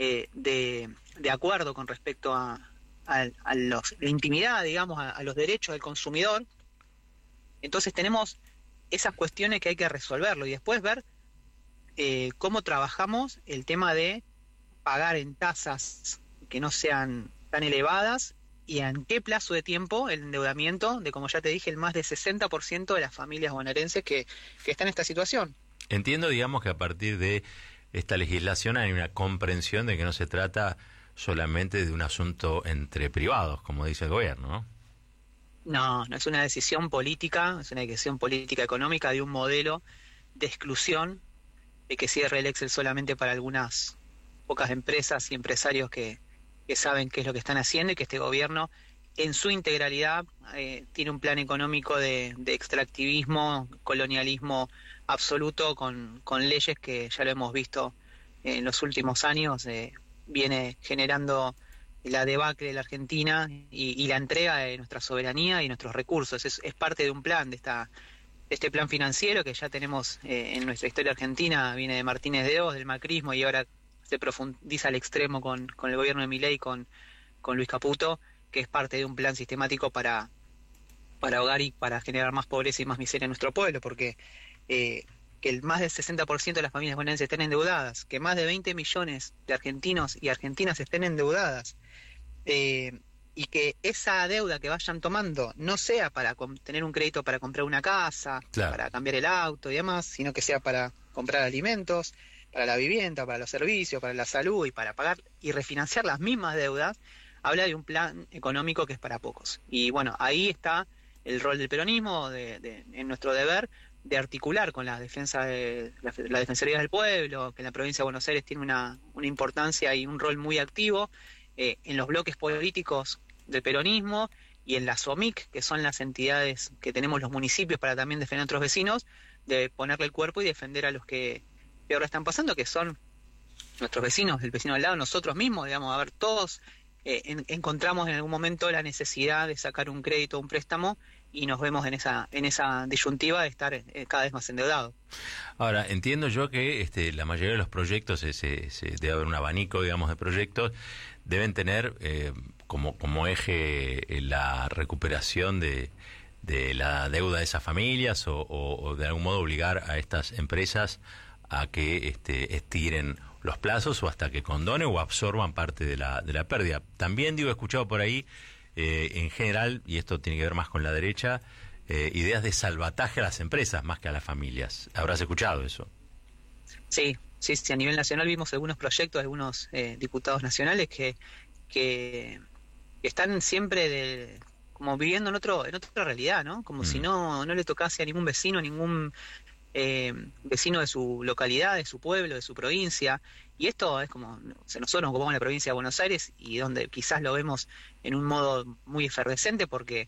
de acuerdo con respecto a la intimidad, digamos, a los derechos del consumidor. Entonces tenemos esas cuestiones que hay que resolverlo y después ver cómo trabajamos el tema de pagar en tasas que no sean tan elevadas y en qué plazo de tiempo el endeudamiento de, como ya te dije, el más de 60% de las familias bonaerenses que están en esta situación. Entiendo, digamos, que a partir de esta legislación hay una comprensión de que no se trata solamente de un asunto entre privados, como dice el gobierno, ¿no? No es una decisión política, es una decisión política económica de un modelo de exclusión de que cierre el Excel solamente para algunas pocas empresas y empresarios que saben qué es lo que están haciendo, y que este gobierno en su integralidad tiene un plan económico de extractivismo, colonialismo absoluto, con leyes que ya lo hemos visto en los últimos años, viene generando la debacle de la Argentina y la entrega de nuestra soberanía y nuestros recursos. Es parte de un plan, de este plan financiero que ya tenemos en nuestra historia argentina, viene de Martínez de Hoz, del macrismo, y ahora se profundiza al extremo con el gobierno de Milei, con Luis Caputo, que es parte de un plan sistemático para ahogar y para generar más pobreza y más miseria en nuestro pueblo, porque que el más del 60% de las familias bonaerenses estén endeudadas, que más de 20 millones de argentinos y argentinas estén endeudadas, y que esa deuda que vayan tomando no sea para tener un crédito para comprar una casa, claro, para cambiar el auto y demás, sino que sea para comprar alimentos, para la vivienda, para los servicios, para la salud y para pagar y refinanciar las mismas deudas, habla de un plan económico que es para pocos. Y bueno, ahí está el rol del peronismo, en nuestro deber de articular con la defensa de la Defensoría del Pueblo, que en la provincia de Buenos Aires tiene una importancia y un rol muy activo, en los bloques políticos del peronismo y en la SOMIC, que son las entidades que tenemos los municipios para también defender a otros vecinos, de ponerle el cuerpo y defender a los que peor la están pasando, que son nuestros vecinos, el vecino al lado, nosotros mismos, digamos. A ver, todos encontramos en algún momento la necesidad de sacar un crédito o un préstamo y nos vemos en esa disyuntiva de estar cada vez más endeudados. Ahora, entiendo yo que la mayoría de los proyectos, debe haber un abanico, digamos, de proyectos, deben tener como eje la recuperación de la deuda de esas familias o de algún modo obligar a estas empresas a que estiren los plazos o hasta que condonen o absorban parte de la pérdida. También he escuchado por ahí, en general, y esto tiene que ver más con la derecha, ideas de salvataje a las empresas más que a las familias. ¿Habrás escuchado eso? Sí, a nivel nacional vimos algunos proyectos de algunos diputados nacionales que están siempre como viviendo en otra realidad, ¿no? Como si no le tocase a ningún vecino, a ningún vecino de su localidad, de su pueblo, de su provincia. Y esto es como, nosotros nos ocupamos en la provincia de Buenos Aires, y donde quizás lo vemos en un modo muy efervescente, porque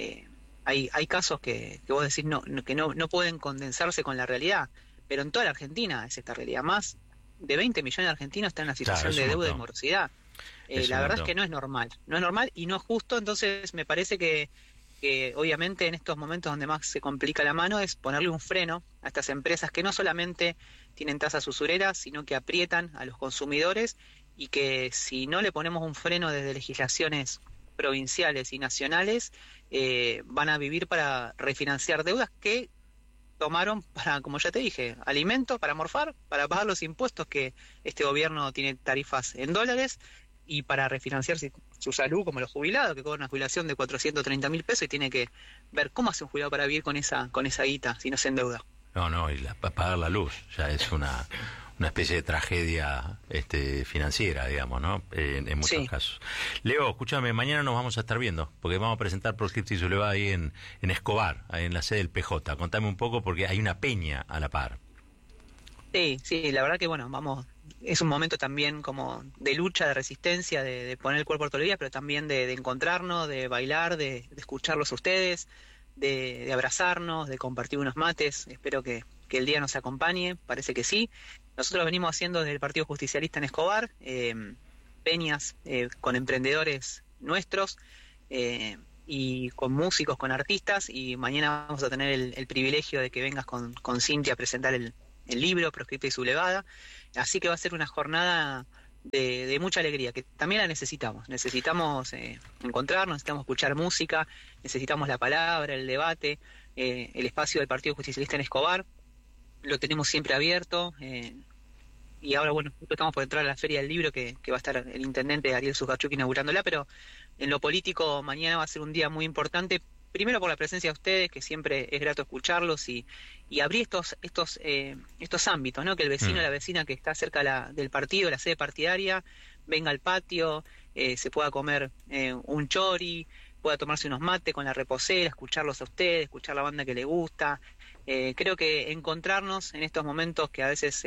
hay casos que vos decís que no pueden condensarse con la realidad, pero en toda la Argentina es esta realidad. Más de 20 millones de argentinos están en una situación de deuda y morosidad. La verdad es que no es normal y no es justo. Entonces me parece que obviamente en estos momentos donde más se complica la mano es ponerle un freno a estas empresas que no solamente tienen tasas usureras, sino que aprietan a los consumidores, y que si no le ponemos un freno desde legislaciones provinciales y nacionales, van a vivir para refinanciar deudas que tomaron para, como ya te dije, alimentos, para morfar, para pagar los impuestos que este gobierno tiene tarifas en dólares, y para refinanciar su salud, como los jubilados, que cobran una jubilación de 430.000 pesos y tiene que ver cómo hace un jubilado para vivir con esa guita si no se endeuda. No, y pagar la luz ya es una especie de tragedia financiera, digamos, ¿no? En muchos casos. Leo, escúchame, mañana nos vamos a estar viendo, porque vamos a presentar Proscripta y Sublevada ahí en Escobar, ahí en la sede del PJ. Contame un poco, porque hay una peña a la par. Sí, la verdad que es un momento también como de lucha, de resistencia, de poner el cuerpo a toda la vida, pero también de encontrarnos, de bailar, de escucharlos a ustedes, de abrazarnos, de compartir unos mates. Espero que el día nos acompañe, parece que sí. Nosotros venimos haciendo desde el Partido Justicialista en Escobar peñas con emprendedores nuestros, y con músicos, con artistas, y mañana vamos a tener el privilegio de que vengas con Cintia a presentar el libro Proscripta y Sublevada. Así que va a ser una jornada de mucha alegría, que también la necesitamos. Necesitamos encontrarnos, necesitamos escuchar música, necesitamos la palabra, el debate, el espacio del Partido Justicialista en Escobar, lo tenemos siempre abierto. Y ahora, bueno, justo estamos por entrar a la Feria del Libro, que va a estar el intendente Ariel Zuccarchuk inaugurándola, pero en lo político mañana va a ser un día muy importante, primero por la presencia de ustedes, que siempre es grato escucharlos, y abrir estos ámbitos, ¿no? Que el vecino o la vecina que está cerca del partido, la sede partidaria, venga al patio, se pueda comer un chori, pueda tomarse unos mates con la reposera, escucharlos a ustedes, escuchar la banda que le gusta. Creo que encontrarnos en estos momentos que a veces